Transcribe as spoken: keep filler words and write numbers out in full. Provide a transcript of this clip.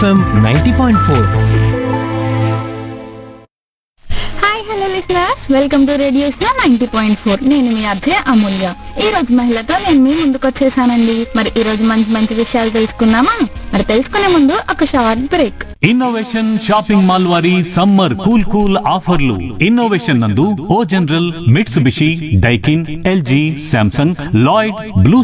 FM ninety point four. Hi hello listeners, welcome to radio star ninety point four. నేను మీ అధ్యయ అమూల్య. ఈ రోజు మహిళతో నేను మీ ముందుకు వచ్చేసానండి. మరి ఈ రోజు మంచి మంచి విషయాలు తెలుసుకుందామా? మరి తెలుసుకునే ముందు ఒక short break. Innovation shopping mall వారి సమ్మర్ కూల్ కూల్ ఆఫర్లు. ఇన్నోవేషన్ నందు ఓ general, Mitsubishi, Daikin, LG, Samsung, Lloyd, blue